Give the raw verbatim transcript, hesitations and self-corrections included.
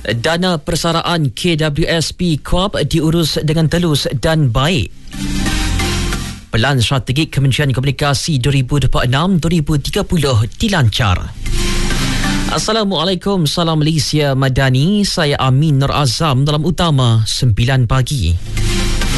Dana persaraan K W S P Corp diurus dengan telus dan baik. Pelan strategik Kementerian Komunikasi dua ribu dua puluh enam hingga dua ribu tiga puluh dilancar. Assalamualaikum, salam Malaysia Madani. Saya Amin Nur Azam dalam utama sembilan pagi.